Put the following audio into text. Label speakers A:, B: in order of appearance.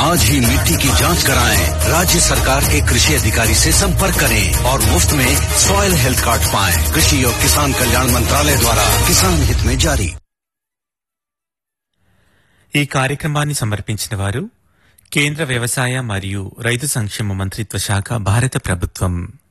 A: आज ही मिट्टी की जांच कराएं। राज्य सरकार के कृषि अधिकारी से संपर्क करें और मुफ्त में सॉइल हेल्थ कार्ड पाएं। कृषि और किसान कल्याण मंत्रालय द्वारा किसान हित में जारी।
B: ఈ కార్యక్రమాన్ని సమర్పించిన వారు కేంద్ర వ్యవసాయ మరియు రైతు సంక్షేమ మంత్రిత్వ శాఖ, భారత ప్రభుత్వం.